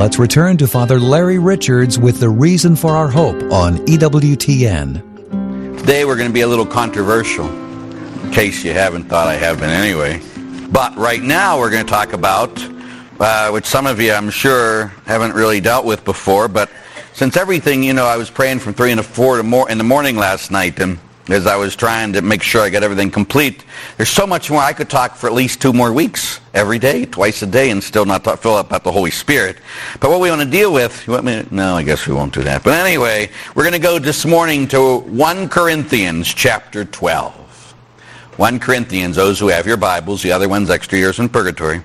let's return to Father Larry Richards with the reason for our hope on EWTN. Today we're going to be a little controversial, in case you haven't thought I have been anyway. But right now we're going to talk about, which some of you I'm sure haven't really dealt with before, but since everything, I was praying from 3 to 4 in the morning last night, and as I was trying to make sure I got everything complete, there's so much more. I could talk for at least 2 more weeks, every day, twice a day, and still not fill up about the Holy Spirit. But what we want to deal with, no, I guess we won't do that. But anyway, we're going to go this morning to 1 Corinthians chapter 12. 1 Corinthians, those who have your Bibles, the other one's extra years in purgatory.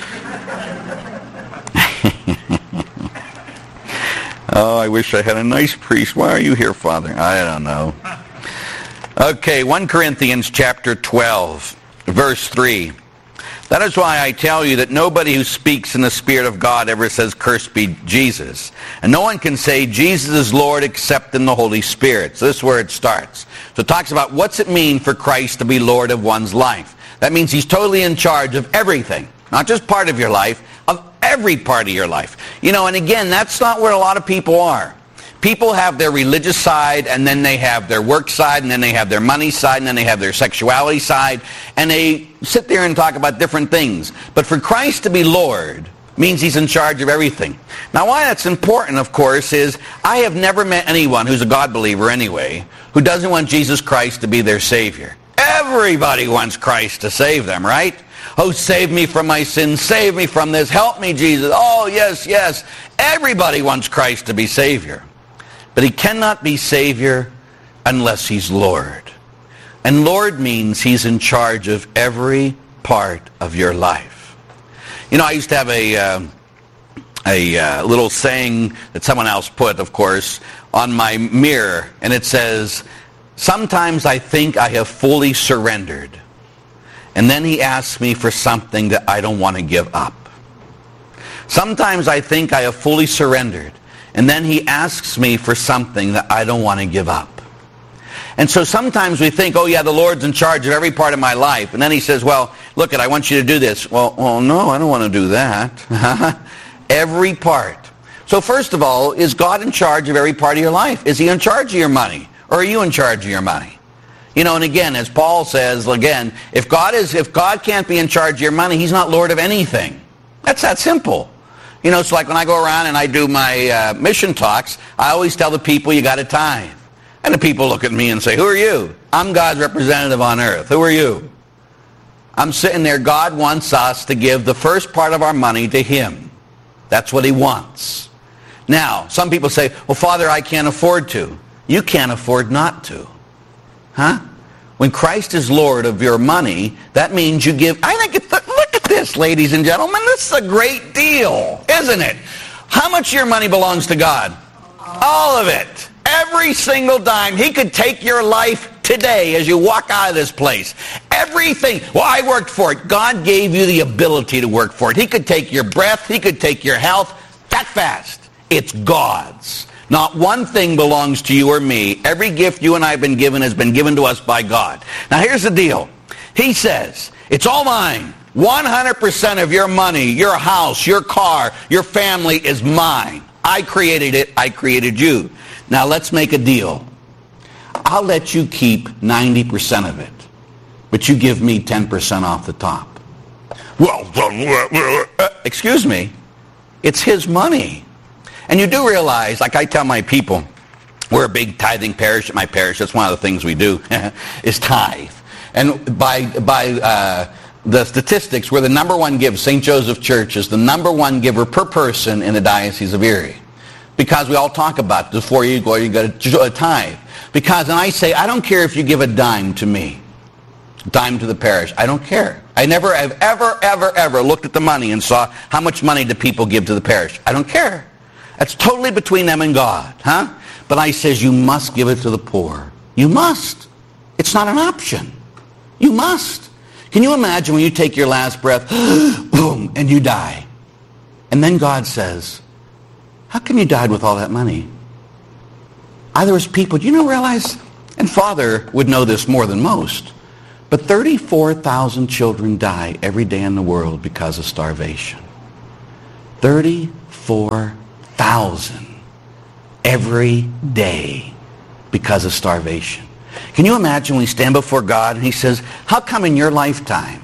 Oh, I wish I had a nice priest. Why are you here, Father? I don't know. Okay, 1 Corinthians chapter 12, verse 3. That is why I tell you that nobody who speaks in the Spirit of God ever says, "Cursed be Jesus." And no one can say Jesus is Lord except in the Holy Spirit. So this is where it starts. So it talks about what's it mean for Christ to be Lord of one's life. That means he's totally in charge of everything. Not just part of your life, of every part of your life. And again, that's not where a lot of people are. People have their religious side, and then they have their work side, and then they have their money side, and then they have their sexuality side, and they sit there and talk about different things. But for Christ to be Lord means he's in charge of everything. Now, why that's important, of course, is I have never met anyone who's a God believer anyway who doesn't want Jesus Christ to be their Savior. Everybody wants Christ to save them, right? Oh, save me from my sins. Save me from this. Help me, Jesus. Oh, yes, yes. Everybody wants Christ to be Savior. But he cannot be Savior unless he's Lord. And Lord means he's in charge of every part of your life. I used to have a little saying that someone else put, of course, on my mirror. And it says, "Sometimes I think I have fully surrendered. And then he asks me for something that I don't want to give up. Sometimes I think I have fully surrendered. And then he asks me for something that I don't want to give up." And so sometimes we think, oh yeah, the Lord's in charge of every part of my life. And then he says, well, look, I want you to do this. Well, no, I don't want to do that. Every part. So first of all, is God in charge of every part of your life? Is he in charge of your money? Or are you in charge of your money? And again, as Paul says, again, if God can't be in charge of your money, he's not Lord of anything. That's that simple. It's like when I go around and I do my mission talks, I always tell the people you got to tithe. And the people look at me and say, "Who are you?" I'm God's representative on earth. Who are you? I'm sitting there. God wants us to give the first part of our money to him. That's what he wants. Now, some people say, "Well, Father, I can't afford to." You can't afford not to. Huh? When Christ is Lord of your money, that means you give. I think look at this, ladies and gentlemen. This is a great deal, isn't it? How much of your money belongs to God? All of it. Every single dime. He could take your life today as you walk out of this place. Everything. Well, I worked for it. God gave you the ability to work for it. He could take your breath. He could take your health. That fast. It's God's. Not one thing belongs to you or me. Every gift you and I have been given has been given to us by God. Now here's the deal. He says, it's all mine. 100% of your money, your house, your car, your family is mine. I created it. I created you. Now let's make a deal. I'll let you keep 90% of it, but you give me 10% off the top. Well, excuse me. It's his money. And you do realize, like I tell my people, we're a big tithing parish at my parish. That's one of the things we do, is tithe. And by the statistics, we're the number one giver. St. Joseph Church is the number one giver per person in the Diocese of Erie. Because we all talk about it. Before you go, you got to tithe. Because, and I say, I don't care if you give a dime to me, dime to the parish. I don't care. I never have ever looked at the money and saw how much money do people give to the parish. I don't care. That's totally between them and God, huh? But I says you must give it to the poor. You must. It's not an option. You must. Can you imagine when you take your last breath, boom, and you die? And then God says, how come you died with all that money? There was people, do you realize, and Father would know this more than most, but 34,000 children die every day in the world because of starvation. 34,000. 34,000 every day because of starvation. Can you imagine when we stand before God and he says, how come in your lifetime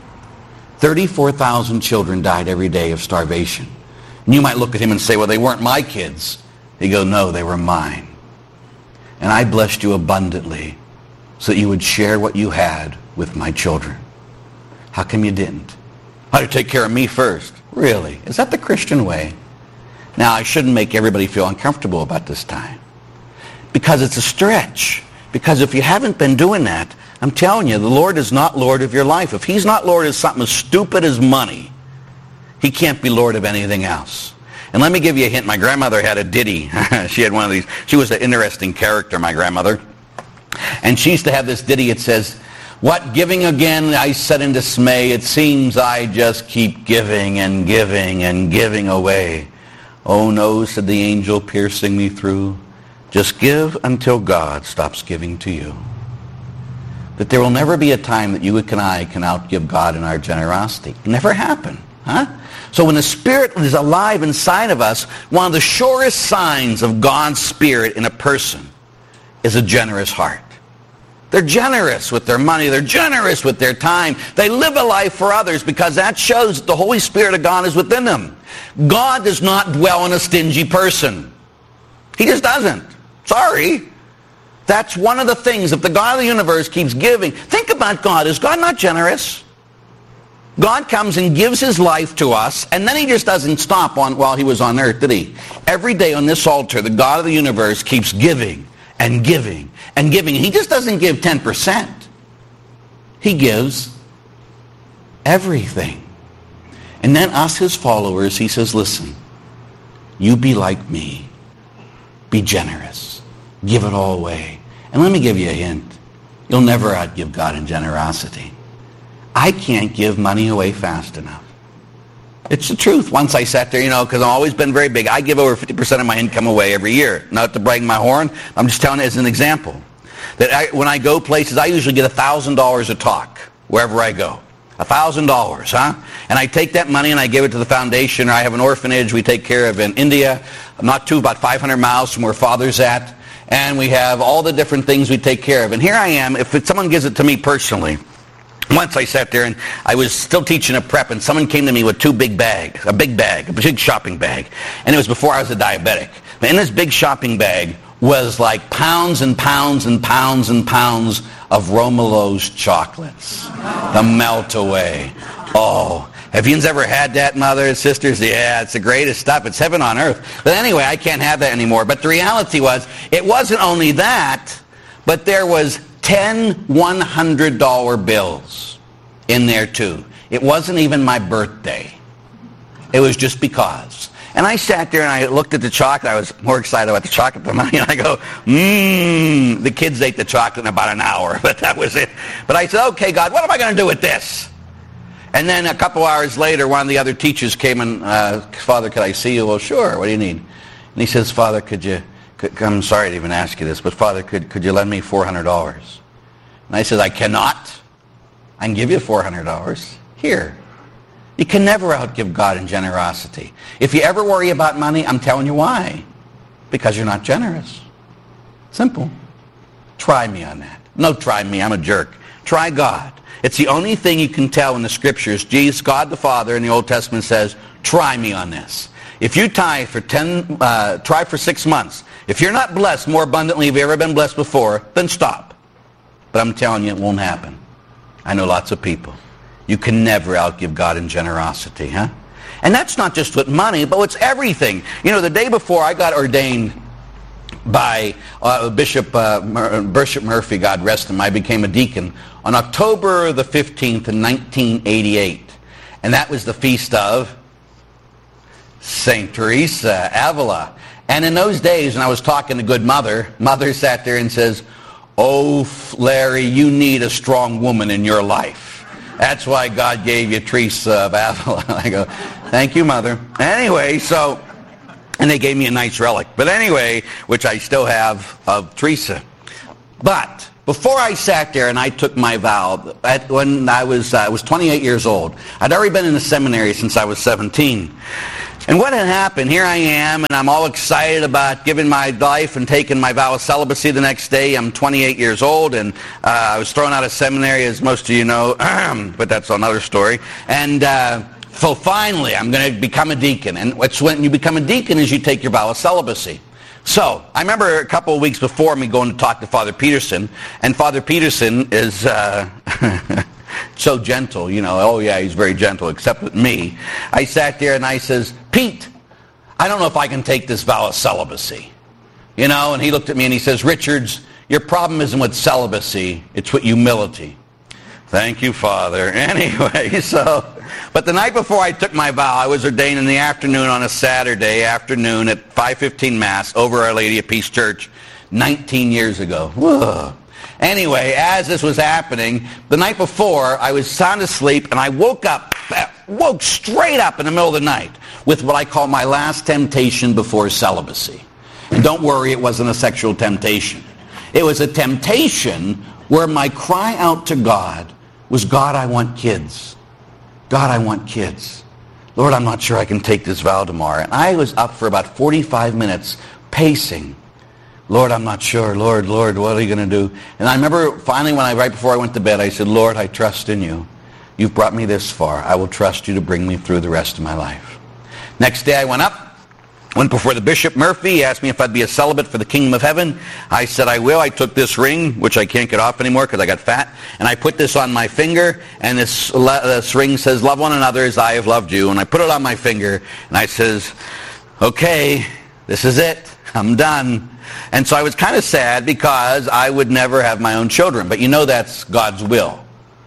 34,000 children died every day of starvation? And you might look at him and say, well, they weren't my kids. He goes, no, they were mine. And I blessed you abundantly so that you would share what you had with my children. How come you didn't? I had to take care of me first. Really? Is that the Christian way? Now, I shouldn't make everybody feel uncomfortable about this time, because it's a stretch. Because if you haven't been doing that, I'm telling you, the Lord is not Lord of your life. If he's not Lord of something as stupid as money, he can't be Lord of anything else. And let me give you a hint. My grandmother had a ditty. She had one of these. She was an interesting character, my grandmother. And she used to have this ditty. It says, what giving again, I said in dismay, it seems I just keep giving and giving and giving away. Oh no, said the angel piercing me through, just give until God stops giving to you. That there will never be a time that you and I can outgive God in our generosity. It never happen. Huh? So when the Spirit is alive inside of us, one of the surest signs of God's Spirit in a person is a generous heart. They're generous with their money. They're generous with their time. They live a life for others because that shows that the Holy Spirit of God is within them. God does not dwell in a stingy person. He just doesn't. Sorry. That's one of the things. If the God of the universe keeps giving, think about God. Is God not generous? God comes and gives his life to us, and then he just doesn't stop while he was on earth, did he? Every day on this altar, the God of the universe keeps giving and giving and giving. He just doesn't give 10%. He gives everything. And then us, his followers, he says, listen, you be like me. Be generous. Give it all away. And let me give you a hint. You'll never outgive God in generosity. I can't give money away fast enough. It's the truth. Once I sat there, because I've always been very big. I give over 50% of my income away every year. Not to brag my horn. I'm just telling you as an example. That when I go places, I usually get $1,000 a talk wherever I go. $1,000, huh? And I take that money and I give it to the foundation. Or I have an orphanage we take care of in India, about 500 miles from where Father's at. And we have all the different things we take care of. And here I am, if someone gives it to me personally. Once I sat there and I was still teaching a prep and someone came to me with a big shopping bag. And it was before I was a diabetic. But in this big shopping bag was like pounds and pounds and pounds and pounds of Romelo's chocolates. The melt away. Oh, have you ever had that, mother and sisters? Yeah, it's the greatest stuff. It's heaven on earth. But anyway, I can't have that anymore. But the reality was, it wasn't only that, but there was 10 $100 bills in there too. It wasn't even my birthday. It was just because. And I sat there and I looked at the chocolate. I was more excited about the chocolate than money. And I go, The kids ate the chocolate in about an hour, but that was it. But I said, okay, God, what am I going to do with this? And then a couple hours later, one of the other teachers came and, Father, could I see you? Well, sure. What do you need? And he says, Father, I'm sorry to even ask you this, but Father, could you lend me $400? And I said, I cannot. I can give you $400. Here. You can never outgive God in generosity. If you ever worry about money, I'm telling you why. Because you're not generous. Simple. Try me on that. No, try me. I'm a jerk. Try God. It's the only thing you can tell in the Scriptures. Jesus, God the Father in the Old Testament says, try me on this. If you try for 6 months. If you're not blessed more abundantly, if you've ever been blessed before, then stop. But I'm telling you, it won't happen. I know lots of people. You can never outgive God in generosity, huh? And that's not just with money, but it's everything. The day before I got ordained by Bishop Murphy, God rest him, I became a deacon on October the 15th in 1988. And that was the feast of St. Teresa Avila. And in those days, when I was talking to Good Mother, Mother sat there and says, oh, Larry, you need a strong woman in your life. That's why God gave you Teresa of Avila. I go, thank you, Mother. Anyway, and they gave me a nice relic. But anyway, which I still have of Teresa. But before I sat there and I took my vow, when I was 28 years old, I'd already been in the seminary since I was 17. And what had happened, here I am, and I'm all excited about giving my life and taking my vow of celibacy the next day. I'm 28 years old, and I was thrown out of seminary, as most of you know, but that's another story. And so finally, I'm going to become a deacon. And it's when you become a deacon is you take your vow of celibacy. So I remember a couple of weeks before me going to talk to Father Peterson, and Father Peterson is... so gentle, you know. Oh yeah, he's very gentle, except with me. I sat there and I says, Pete, I don't know if I can take this vow of celibacy. You know, and he looked at me and he says, Richards, your problem isn't with celibacy, it's with humility. Thank you, Father. Anyway, but the night before I took my vow, I was ordained in the afternoon on a Saturday afternoon at 5:15 Mass over Our Lady of Peace Church 19 years ago. Whoa. Anyway, as this was happening, the night before, I was sound asleep, and I woke straight up in the middle of the night with what I call my last temptation before celibacy. And don't worry, it wasn't a sexual temptation. It was a temptation where my cry out to God was, God, I want kids. God, I want kids. Lord, I'm not sure I can take this vow tomorrow. And I was up for about 45 minutes pacing. Lord, I'm not sure. Lord, what are you going to do? And I remember finally right before I went to bed, I said, Lord, I trust in you. You've brought me this far. I will trust you to bring me through the rest of my life. Next day I went before the Bishop Murphy. He asked me if I'd be a celibate for the kingdom of heaven. I said I will. I took this ring, which I can't get off anymore because I got fat, and I put this on my finger, and this ring says, love one another as I have loved you. And I put it on my finger, and I says, okay, this is it. I'm done. And so I was kind of sad because I would never have my own children. But you know that's God's will,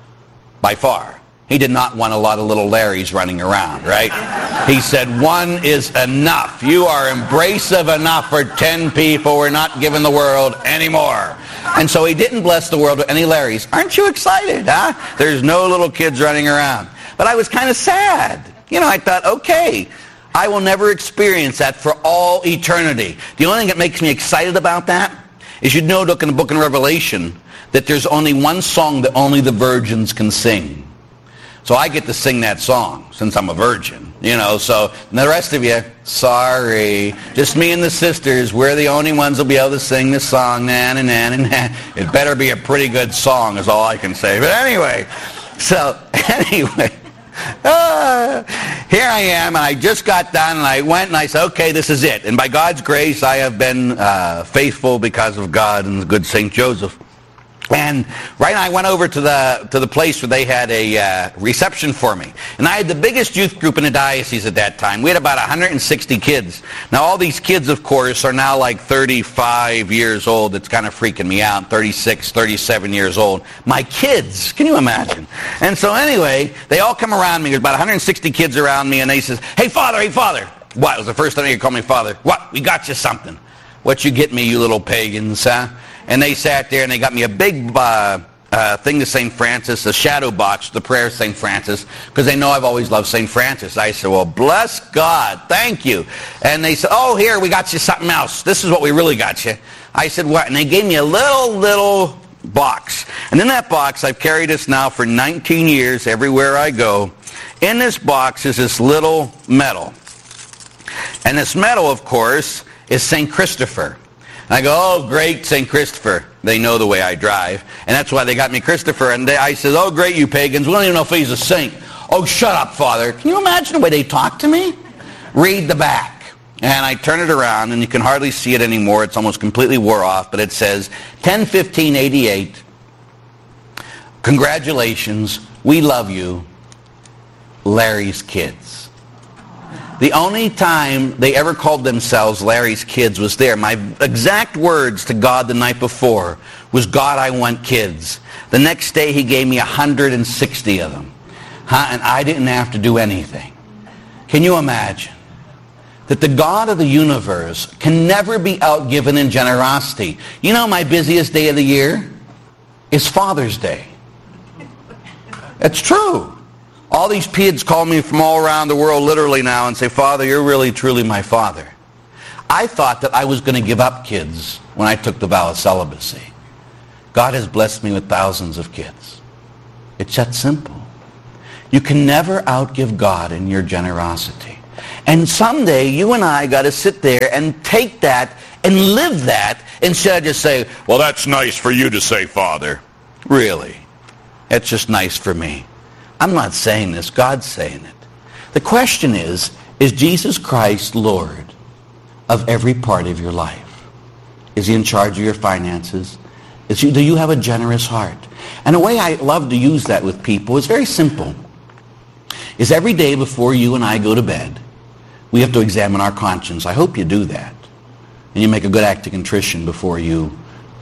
by far. He did not want a lot of little Larrys running around, right? He said, one is enough. You are embracive enough for 10 people. We're not giving the world any more. And so he didn't bless the world with any Larrys. Aren't you excited, huh? There's no little kids running around. But I was kind of sad. You know, I thought, okay, I will never experience that for all eternity. The only thing that makes me excited about that is you know, look in the book of Revelation, that there's only one song that only the virgins can sing. So I get to sing that song since I'm a virgin, you know. So the rest of you, sorry. Just me and the sisters, we're the only ones who'll be able to sing this song. Na, na, na, na, na. It better be a pretty good song is all I can say. But anyway, here I am, and I just got done, and I went and I said, okay, this is it. And by God's grace, I have been faithful because of God and the good St. Joseph. And I went over to the place where they had a reception for me. And I had the biggest youth group in the diocese at that time. We had about 160 kids. Now, all these kids, of course, are now like 35 years old. It's kind of freaking me out. 36, 37 years old. My kids, can you imagine? And so anyway, they all come around me. There's about 160 kids around me, and they says, hey, Father. What? It was the first time you called me Father. What? We got you something. What you get me, you little pagans, huh? And they sat there and they got me a big thing to St. Francis, a shadow box, the prayer of St. Francis, because they know I've always loved St. Francis. I said, well, bless God, thank you. And they said, oh, here, we got you something else. This is what we really got you. I said, what? And they gave me a little box. And in that box, I've carried this now for 19 years everywhere I go. In this box is this little medal. And this medal, of course, is St. Christopher. I go, oh, great, St. Christopher. They know the way I drive. And that's why they got me Christopher. And I said, oh, great, you pagans. We don't even know if he's a saint. Oh, shut up, Father. Can you imagine the way they talk to me? Read the back. And I turn it around, and you can hardly see it anymore. It's almost completely wore off. But it says, 10/15/88. Congratulations. We love you. Larry's kids. The only time they ever called themselves Larry's kids was there. My exact words to God the night before was, God, I want kids. The next day he gave me 160 of them. And I didn't have to do anything. Can you imagine? That the God of the universe can never be outgiven in generosity. You know my busiest day of the year is Father's Day. It's true. All these kids call me from all around the world literally now and say, Father, you're really, truly my father. I thought that I was going to give up kids when I took the vow of celibacy. God has blessed me with thousands of kids. It's that simple. You can never outgive God in your generosity. And someday you and I got to sit there and take that and live that instead of just say, well, that's nice for you to say, Father. Really? That's just nice for me. I'm not saying this. God's saying it. The question is Jesus Christ Lord of every part of your life? Is he in charge of your finances? Do you have a generous heart? And the way I love to use that with people is very simple. Is every day before you and I go to bed, we have to examine our conscience. I hope you do that. And you make a good act of contrition before you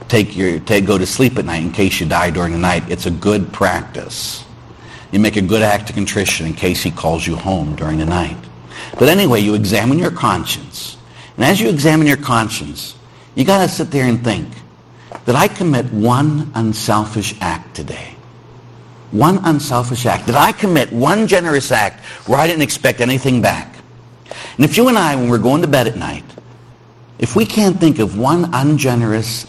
go to sleep at night in case you die during the night. It's a good practice. You make a good act of contrition in case he calls you home during the night. But anyway, you examine your conscience. And as you examine your conscience, you got to sit there and think, did I commit one unselfish act today? One unselfish act. Did I commit one generous act where I didn't expect anything back? And if you and I, when we're going to bed at night, if we can't think of one generous,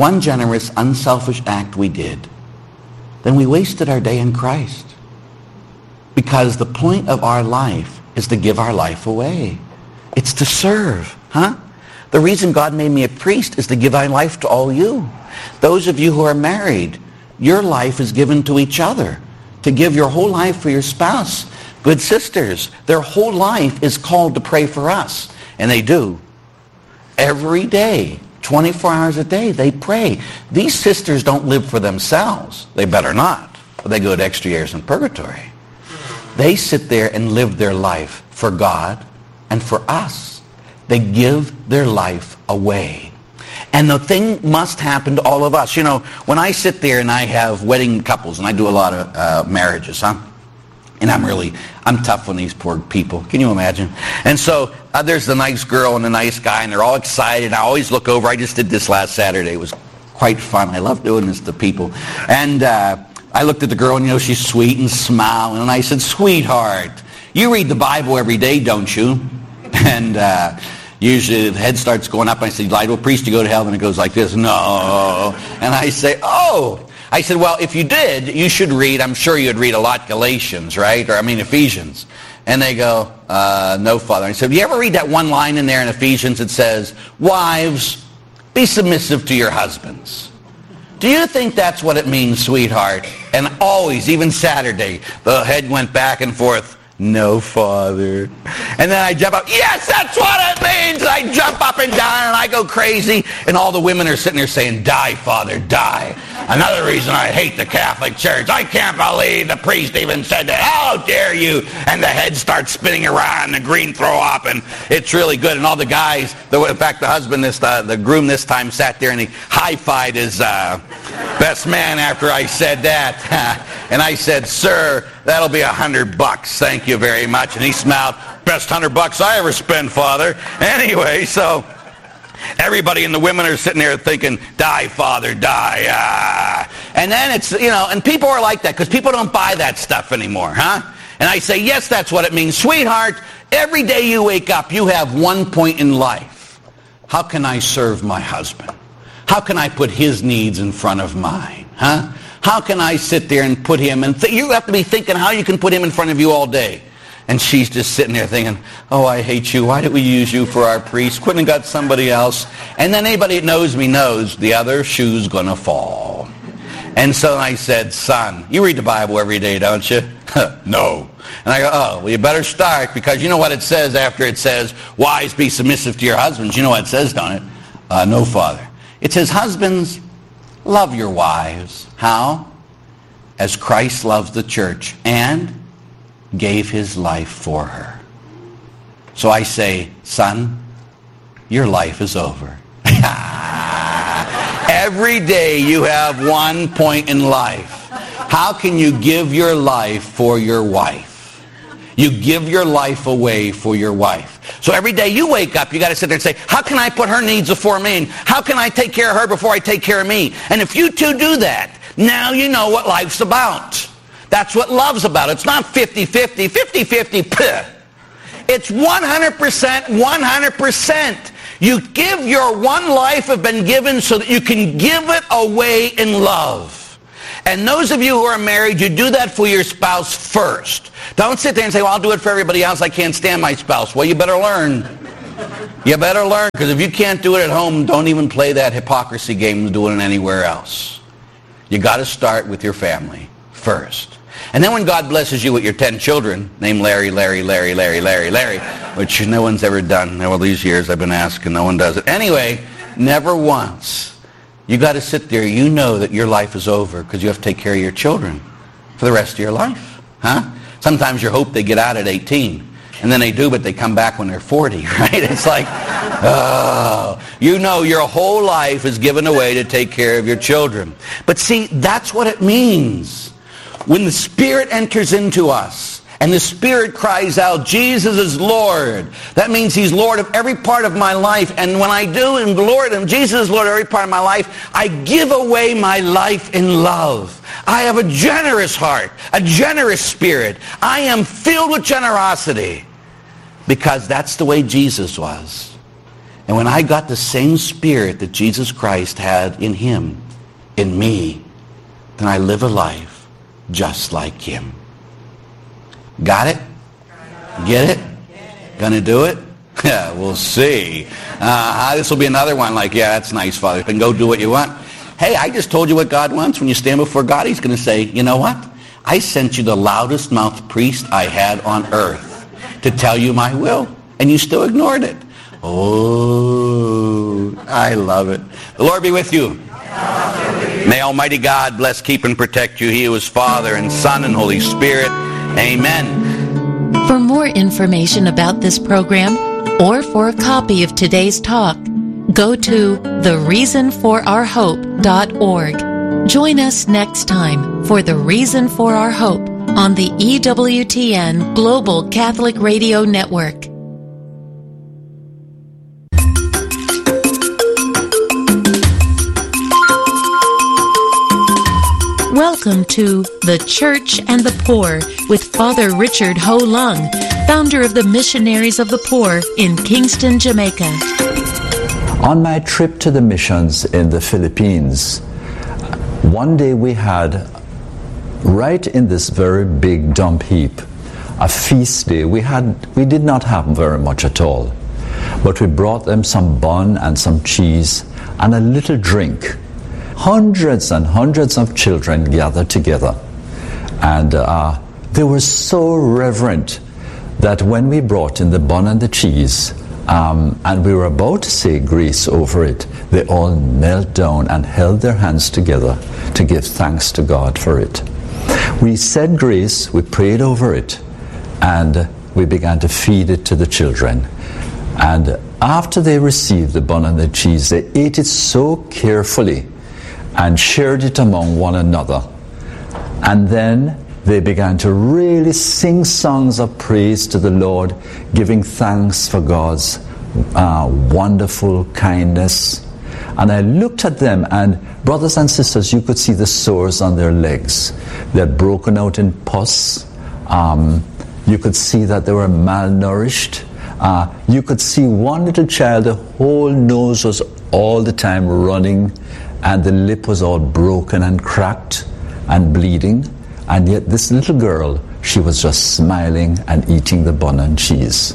unselfish act we did, then we wasted our day in Christ. Because the point of our life is to give our life away. It's to serve, huh? The reason God made me a priest is to give my life to all you. Those of you who are married, your life is given to each other. To give your whole life for your spouse. Good sisters, their whole life is called to pray for us. And they do. Every day, 24 hours a day, they pray. These sisters don't live for themselves. They better not. Or they go to extra years in purgatory. They sit there and live their life for God and for us. They give their life away. And the thing must happen to all of us. You know, when I sit there and I have wedding couples, and I do a lot of marriages, huh? And I'm tough on these poor people. Can you imagine? And so there's the nice girl and the nice guy, and they're all excited. I always look over. I just did this last Saturday. It was quite fun. I love doing this to people. And I looked at the girl, and, you know, she's sweet and smiling. And I said, sweetheart, you read the Bible every day, don't you? And usually the head starts going up. I say, lie to a priest, you go to hell. And it goes like this, no. And I say, oh. I said, well, if you did, you should read, I'm sure you'd read a lot Galatians, right? Ephesians. And they go, no, Father. I said, do you ever read that one line in there in Ephesians that says, wives, be submissive to your husbands? Do you think that's what it means, sweetheart? And always, even Saturday, the head went back and forth. No, Father. And then I jump up. Yes, that's what it means. I jump up and down and I go crazy. And all the women are sitting there saying, die, Father, die. Another reason I hate the Catholic Church. I can't believe the priest even said that. How dare you? And the head starts spinning around and the green throw up. And it's really good. And all the guys, in fact, the husband, the groom this time sat there and he high-fived his best man after I said that. And I said, sir, that'll be $100. Thank you very much. And he smiled. Best $100 I ever spent, Father. Anyway, so everybody and the women are sitting there thinking, die, Father, die. And then it's, you know, and people are like that because people don't buy that stuff anymore, huh? And I say, yes, that's what it means. Sweetheart, every day you wake up, you have one point in life. How can I serve my husband? How can I put his needs in front of mine, huh? How can I sit there and put him, and you have to be thinking how you can put him in front of you all day. And she's just sitting there thinking, oh, I hate you. Why did we use you for our priest? Couldn't have got somebody else. And then anybody that knows me knows the other shoe's going to fall. And so I said, son, you read the Bible every day, don't you? No. And I go, oh, well, you better start, because you know what it says after it says, wives, be submissive to your husbands. You know what it says, don't it? No, Father. It says, husbands, love your wives. How? As Christ loves the church and gave his life for her. So I say, son, your life is over. Every day you have one point in life. How can you give your life for your wife? You give your life away for your wife. So every day you wake up, you got to sit there and say, how can I put her needs before me? And how can I take care of her before I take care of me? And if you two do that, now you know what life's about. That's what love's about. It's not 50-50, 50-50, It's 100%, 100%. You give your one life have been given so that you can give it away in love. And those of you who are married, you do that for your spouse first. Don't sit there and say, well, I'll do it for everybody else. I can't stand my spouse. Well, you better learn. You better learn, because if you can't do it at home, don't even play that hypocrisy game of doing it anywhere else. You got to start with your family first. And then when God blesses you with your 10 children, name Larry, which no one's ever done. All these years I've been asking, no one does it. Anyway, never once. You got to sit there. You know that your life is over because you have to take care of your children for the rest of your life. Sometimes you hope they get out at 18. And then they do, but they come back when they're 40, right? It's like, oh, you know your whole life is given away to take care of your children. But see, that's what it means. When the Spirit enters into us, and the Spirit cries out, Jesus is Lord. That means He's Lord of every part of my life. And when I do, and Jesus is Lord of every part of my life, I give away my life in love. I have a generous heart, a generous spirit. I am filled with generosity because that's the way Jesus was. And when I got the same spirit that Jesus Christ had in Him, in me, then I live a life just like Him. Got it? Get it? Gonna do it? Yeah, we'll see. This will be another one like, yeah, that's nice, Father. Then go do what you want. Hey, I just told you what God wants. When you stand before God, He's going to say, you know what? I sent you the loudest mouthed priest I had on earth to tell you my will, and you still ignored it. Oh, I love it. The Lord be with you. May Almighty God bless, keep, and protect you. He who is Father and Son and Holy Spirit. Amen. For more information about this program or for a copy of today's talk, go to thereasonforourhope.org. Join us next time for The Reason for Our Hope on the EWTN Global Catholic Radio Network. Welcome to The Church and the Poor with Father Richard Ho Lung, founder of the Missionaries of the Poor in Kingston, Jamaica. On my trip to the missions in the Philippines, one day we had, right in this very big dump heap, a feast day. We did not have very much at all, but we brought them some bun and some cheese and a little drink. Hundreds and hundreds of children gathered together, and they were so reverent that when we brought in the bun and the cheese, and we were about to say grace over it, they all knelt down and held their hands together to give thanks to God for it. We said grace, we prayed over it, and we began to feed it to the children. And after they received the bun and the cheese, they ate it so carefully and shared it among one another. And then they began to really sing songs of praise to the Lord, giving thanks for God's wonderful kindness. And I looked at them, and brothers and sisters, you could see the sores on their legs. They had broken out in pus. You could see that they were malnourished. You could see one little child, the whole nose was all the time running, and the lip was all broken and cracked and bleeding. And yet this little girl, she was just smiling and eating the bun and cheese.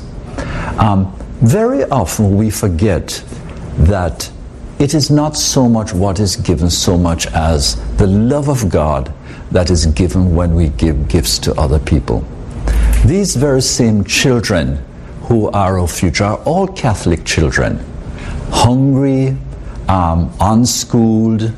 Very often we forget that it is not so much what is given so much as the love of God that is given when we give gifts to other people. These very same children who are our future are all Catholic children, hungry, unschooled,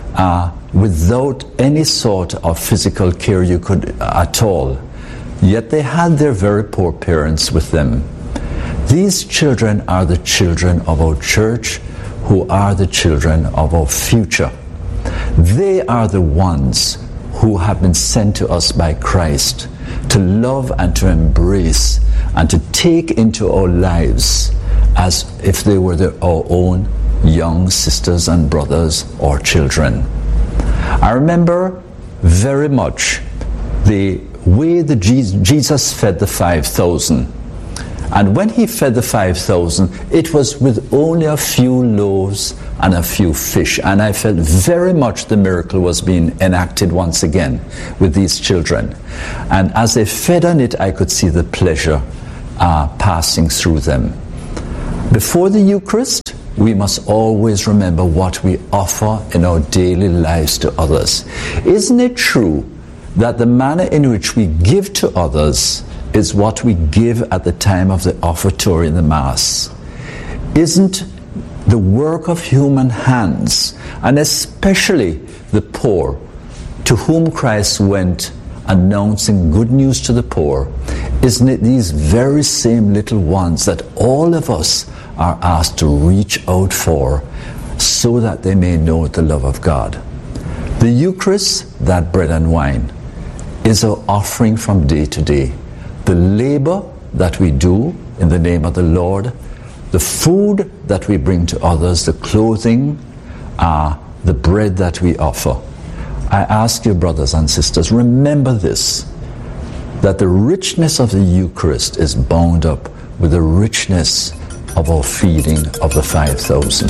without any sort of physical care you could at all. Yet they had their very poor parents with them. These children are the children of our church, who are the children of our future. They are the ones who have been sent to us by Christ to love and to embrace and to take into our lives as if they were our own young sisters and brothers or children. I remember very much the way that Jesus fed the 5,000. And when he fed the 5,000, it was with only a few loaves and a few fish. And I felt very much the miracle was being enacted once again with these children. And as they fed on it, I could see the pleasure passing through them. Before the Eucharist, we must always remember what we offer in our daily lives to others. Isn't it true that the manner in which we give to others is what we give at the time of the offertory in the Mass? Isn't the work of human hands, and especially the poor, to whom Christ went announcing good news to the poor, isn't it these very same little ones that all of us are asked to reach out for so that they may know the love of God? The Eucharist, that bread and wine, is our offering from day to day. The labor that we do in the name of the Lord, the food that we bring to others, the clothing, the bread that we offer. I ask you, brothers and sisters, remember this, that the richness of the Eucharist is bound up with the richness of our feeding of the 5,000.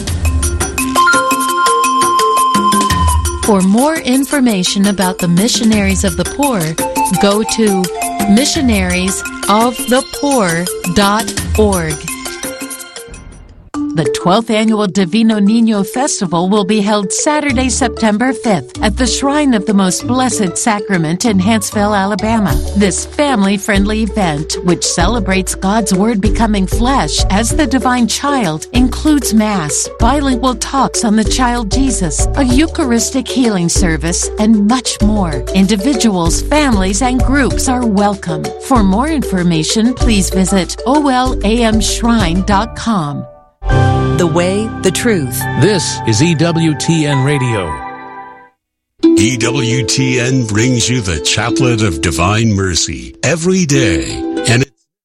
For more information about the Missionaries of the Poor, go to missionariesofthepoor.org. The 12th Annual Divino Niño Festival will be held Saturday, September 5th at the Shrine of the Most Blessed Sacrament in Huntsville, Alabama. This family-friendly event, which celebrates God's Word becoming flesh as the Divine Child, includes Mass, bilingual talks on the child Jesus, a Eucharistic healing service, and much more. Individuals, families, and groups are welcome. For more information, please visit olamshrine.com. The way, the truth. This is EWTN Radio. EWTN brings you the Chaplet of Divine Mercy every day. And